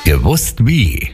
Gewusst wie.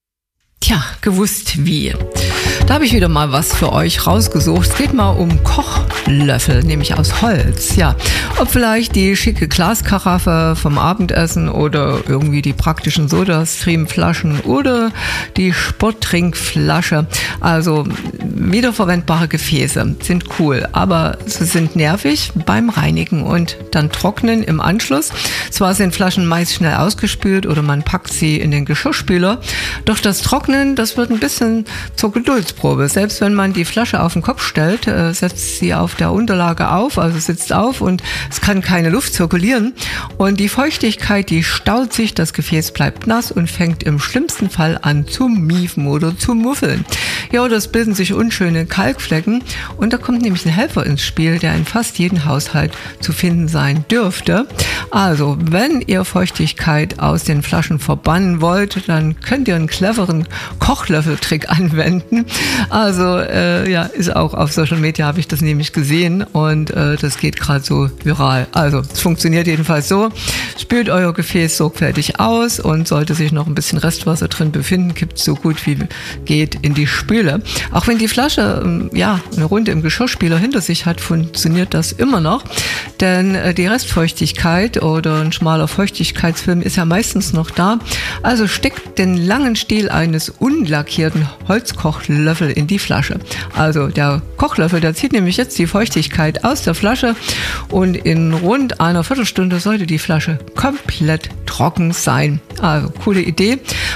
Tja, gewusst wie. Da habe ich wieder mal was für euch rausgesucht. Es geht mal um Kochlöffel, nämlich aus Holz. Ja, ob vielleicht die schicke Glaskaraffe vom Abendessen oder irgendwie die praktischen Sodastream-Flaschen oder die Sporttrinkflasche. Also wiederverwendbare Gefäße sind cool, aber sie sind nervig beim Reinigen und dann trocknen im Anschluss. Zwar sind Flaschen meist schnell ausgespült oder man packt sie in den Geschirrspüler, doch das Trocknen, das wird ein bisschen zur Geduldsprobe. Selbst wenn man die Flasche auf den Kopf stellt, setzt sie auf der Unterlage auf, also sitzt auf und es kann keine Luft zirkulieren. Und die Feuchtigkeit, die staut sich, das Gefäß bleibt nass und fängt im schlimmsten Fall an zu miefen oder zu muffeln. Ja, oder es bilden sich unschöne Kalkflecken und da kommt nämlich ein Helfer ins Spiel, der in fast jedem Haushalt zu finden sein dürfte. Also, wenn ihr Feuchtigkeit aus den Flaschen verbannen wollt, dann könnt ihr einen cleveren Kochlöffeltrick anwenden. Also, ist auch auf Social Media, habe ich das nämlich gesehen und das geht gerade so viral. Also, es funktioniert jedenfalls so. Spült euer Gefäß sorgfältig aus und sollte sich noch ein bisschen Restwasser drin befinden, kippt so gut wie geht in die Spüle. Auch wenn die Flasche eine Runde im Geschirrspüler hinter sich hat, funktioniert das immer noch, denn die Restfeuchtigkeit oder ein schmaler Feuchtigkeitsfilm ist ja meistens noch da. Also steckt den langen Stiel eines unlackierten Holzkochlöffel in die Flasche. Also der Kochlöffel, der zieht nämlich jetzt die Feuchtigkeit aus der Flasche und in rund einer Viertelstunde sollte die Flasche komplett trocken sein. Also coole Idee.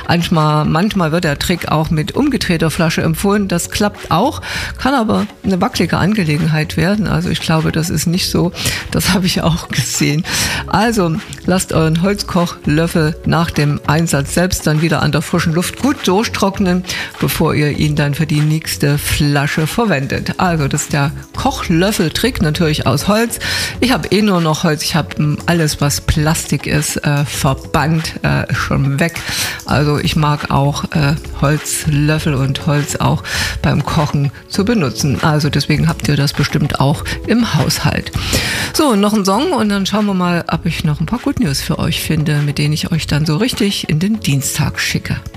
Manchmal wird der Trick auch mit umgedrehter Flasche empfohlen. Das klappt auch, kann aber eine wackelige Angelegenheit werden. Also ich glaube, das ist nicht so. Das habe ich auch gesehen. Also lasst euren Holzkochlöffel nach dem Einsatz selbst dann wieder an der frischen Luft gut durchtrocknen, bevor ihr ihn dann für die nächste Flasche verwendet. Also das ist der Kochlöffeltrick, natürlich aus Holz. Ich habe nur noch Holz. Ich habe alles, was Plastik ist, verbannt, schon weg. Also ich mag auch Holzlöffel und Holz auch beim Kochen zu benutzen. Also deswegen habt ihr das bestimmt auch im Haushalt. So, noch ein Song und dann schauen wir mal, ob ich noch ein paar Good News für euch finde, mit denen ich euch dann so richtig in den Dienstag schicke.